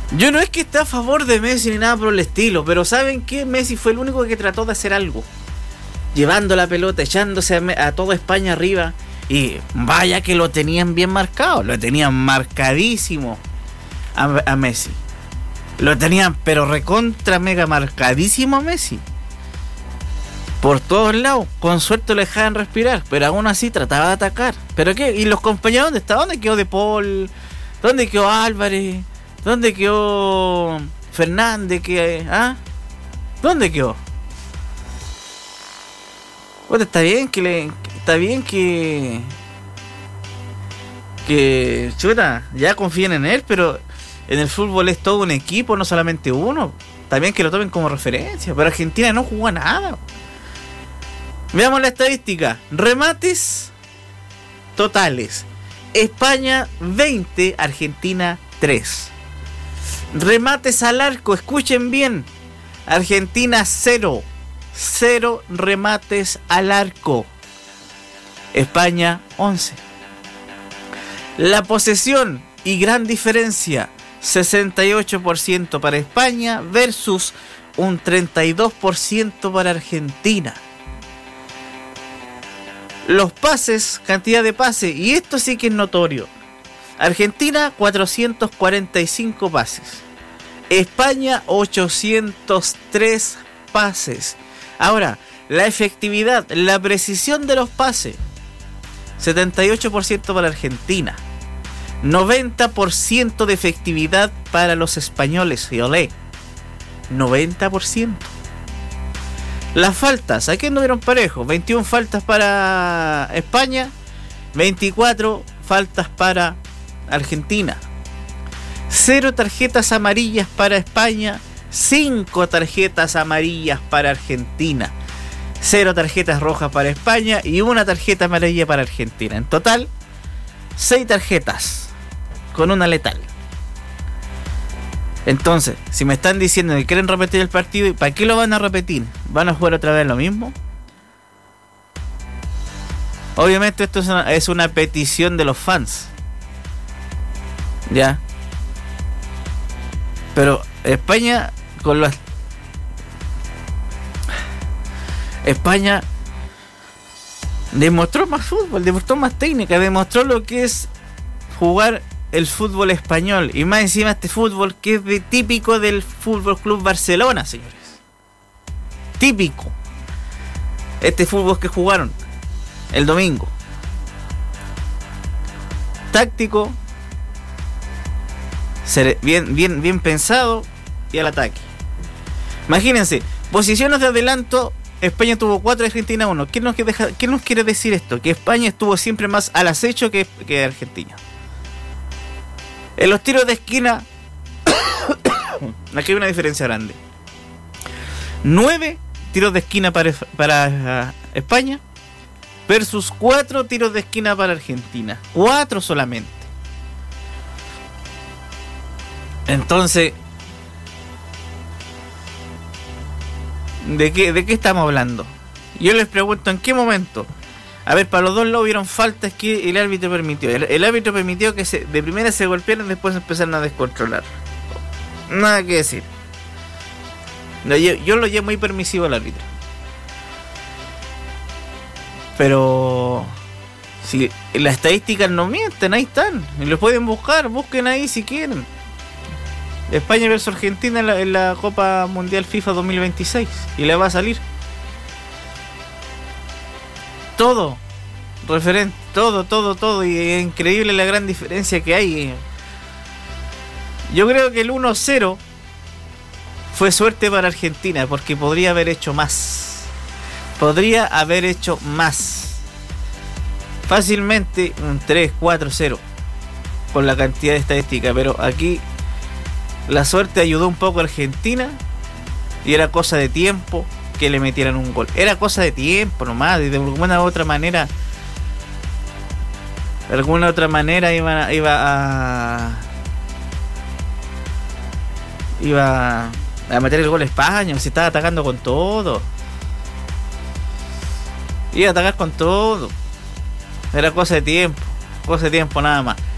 Yo no es que esté a favor de Messi ni nada por el estilo, pero ¿saben qué? Messi fue el único que trató de hacer algo. Llevando la pelota, echándose a toda España arriba. Y vaya que lo tenían bien marcado, lo tenían marcadísimo a Messi. Lo tenían pero recontra mega marcadísimo a Messi. Por todos lados, con suerte lo dejaban respirar, pero aún así trataba de atacar. ¿Pero qué? ¿Y los compañeros dónde estaban? ¿Dónde quedó De Paul? ¿Dónde quedó Álvarez? ¿Dónde quedó Fernández? ¿Dónde quedó? Bueno, está bien que chuta, ya confíen en él, pero en el fútbol es todo un equipo, no solamente uno. También que lo tomen como referencia. Pero Argentina no jugó nada. Veamos la estadística. Remates totales. España 20, Argentina 3. Remates al arco, escuchen bien. Argentina 0. 0 remates al arco. España 11. La posesión y gran diferencia. 68% para España versus un 32% para Argentina. Los pases, cantidad de pases, y esto sí que es notorio. Argentina 445 pases. España 803 pases. Ahora, la efectividad, la precisión de los pases. 78% para Argentina. 90% de efectividad para los españoles. Y olé, 90%. Las faltas, aquí anduvieron parejos. 21 faltas para España, 24 faltas para Argentina. 0 tarjetas amarillas para España, 5 tarjetas amarillas para Argentina. 0 tarjetas rojas para España y 1 tarjeta amarilla para Argentina. En total, 6 tarjetas con una letal. Entonces, si me están diciendo que quieren repetir el partido, ¿y para qué lo van a repetir? ¿Van a jugar otra vez lo mismo? Obviamente esto es una petición de los fans. ¿Ya? Pero España con las... España demostró más fútbol, demostró más técnica, demostró lo que es jugar el fútbol español, y más encima este fútbol que es típico del Fútbol Club Barcelona, señores. Típico. Este fútbol que jugaron el domingo. Táctico, bien pensado y al ataque. Imagínense, posiciones de adelanto. España tuvo 4, Argentina 1. ¿Qué nos quiere decir esto? Que España estuvo siempre más al acecho que Argentina. En los tiros de esquina, aquí hay una diferencia grande. 9 tiros de esquina para España versus 4 tiros de esquina para Argentina. 4 solamente. Entonces, ¿de qué estamos hablando? Yo les pregunto, ¿en qué momento? A ver, para los dos lados hubieron faltas que el árbitro permitió. El árbitro permitió que de primera se golpearan y después empezaron a descontrolar. Nada que decir. Yo lo llevo muy permisivo al árbitro. Pero si las estadísticas no mienten, ahí están. Y lo pueden buscar, busquen ahí si quieren. España versus Argentina en la Copa Mundial FIFA 2026. Y le va a salir todo referente, todo, y es increíble la gran diferencia que hay. Yo creo que el 1-0 fue suerte para Argentina, porque podría haber hecho más. Fácilmente un 3-4-0 por la cantidad de estadística, pero aquí la suerte ayudó un poco a Argentina y era cosa de tiempo que le metieran un gol. Era cosa de tiempo nomás, y de alguna u otra manera iba a meter el gol a España. Se estaba atacando con todo. Iba a atacar con todo. Era cosa de tiempo nada más.